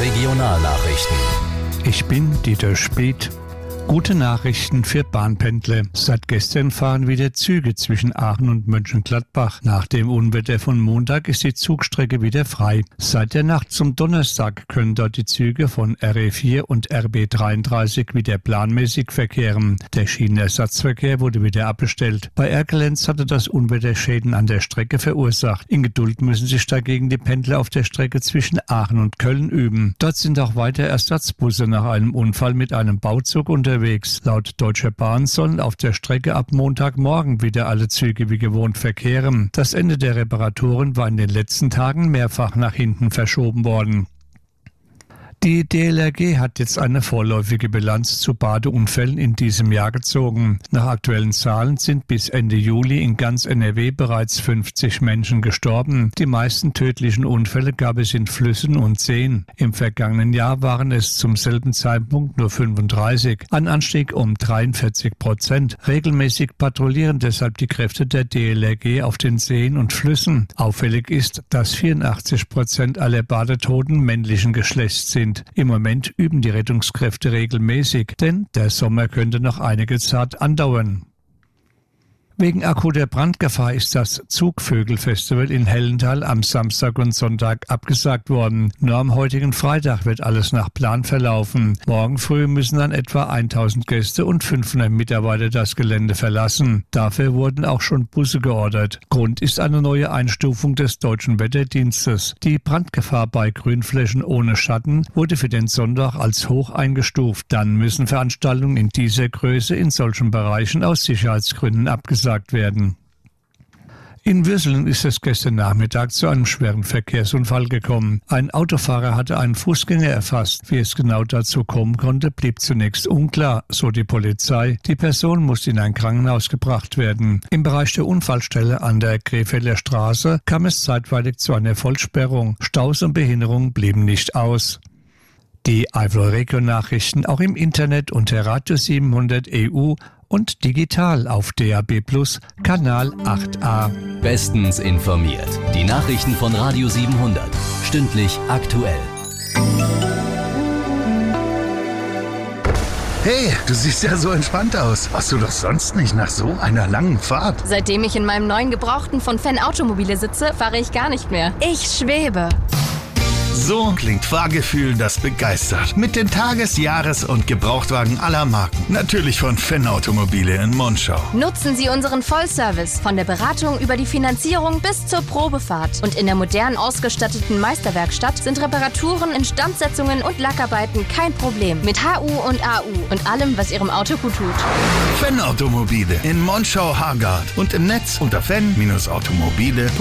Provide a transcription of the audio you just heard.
Regionalnachrichten. Ich bin Dieter Speth. Gute Nachrichten für Bahnpendler. Seit gestern fahren wieder Züge zwischen Aachen und Mönchengladbach. Nach dem Unwetter von Montag ist die Zugstrecke wieder frei. Seit der Nacht zum Donnerstag können dort die Züge von RE4 und RB33 wieder planmäßig verkehren. Der Schienenersatzverkehr wurde wieder abbestellt. Bei Erkelenz hatte das Unwetter Schäden an der Strecke verursacht. In Geduld müssen sich dagegen die Pendler auf der Strecke zwischen Aachen und Köln üben. Dort sind auch weiter Ersatzbusse nach einem Unfall mit einem Bauzug unterwegs. Laut Deutscher Bahn sollen auf der Strecke ab Montagmorgen wieder alle Züge wie gewohnt verkehren. Das Ende der Reparaturen war in den letzten Tagen mehrfach nach hinten verschoben worden. Die DLRG hat jetzt eine vorläufige Bilanz zu Badeunfällen in diesem Jahr gezogen. Nach aktuellen Zahlen sind bis Ende Juli in ganz NRW bereits 50 Menschen gestorben. Die meisten tödlichen Unfälle gab es in Flüssen und Seen. Im vergangenen Jahr waren es zum selben Zeitpunkt nur 35, ein Anstieg um 43%. Regelmäßig patrouillieren deshalb die Kräfte der DLRG auf den Seen und Flüssen. Auffällig ist, dass 84% aller Badetoten männlichen Geschlechts sind. Im Moment üben die Rettungskräfte regelmäßig, denn der Sommer könnte noch einige Zeit andauern. Wegen akuter Brandgefahr ist das Zugvögelfestival in Hellenthal am Samstag und Sonntag abgesagt worden. Nur am heutigen Freitag wird alles nach Plan verlaufen. Morgen früh müssen dann etwa 1000 Gäste und 500 Mitarbeiter das Gelände verlassen. Dafür wurden auch schon Busse geordert. Grund ist eine neue Einstufung des Deutschen Wetterdienstes. Die Brandgefahr bei Grünflächen ohne Schatten wurde für den Sonntag als hoch eingestuft. Dann müssen Veranstaltungen in dieser Größe in solchen Bereichen aus Sicherheitsgründen abgesagt werden. In Würselen ist es gestern Nachmittag zu einem schweren Verkehrsunfall gekommen. Ein Autofahrer hatte einen Fußgänger erfasst. Wie es genau dazu kommen konnte, blieb zunächst unklar, so die Polizei. Die Person musste in ein Krankenhaus gebracht werden. Im Bereich der Unfallstelle an der Krefelder Straße kam es zeitweilig zu einer Vollsperrung. Staus und Behinderung blieben nicht aus. Die Eifel-Region-Nachrichten auch im Internet unter Radio 700 EU und digital auf DAB+ Kanal 8a. Bestens informiert. Die Nachrichten von Radio 700. Stündlich aktuell. Hey, du siehst ja so entspannt aus. Warst du doch sonst nicht nach so einer langen Fahrt? Seitdem ich in meinem neuen Gebrauchten von Fan Automobile sitze, fahre ich gar nicht mehr. Ich schwebe. So klingt Fahrgefühl, das begeistert. Mit den Tages-, Jahres- und Gebrauchtwagen aller Marken. Natürlich von Fan Automobile in Monschau. Nutzen Sie unseren Vollservice. Von der Beratung über die Finanzierung bis zur Probefahrt. Und in der modern ausgestatteten Meisterwerkstatt sind Reparaturen, Instandsetzungen und Lackarbeiten kein Problem. Mit HU und AU und allem, was Ihrem Auto gut tut. Fan Automobile in Monschau-Hargard und im Netz unter fan-automobile.de.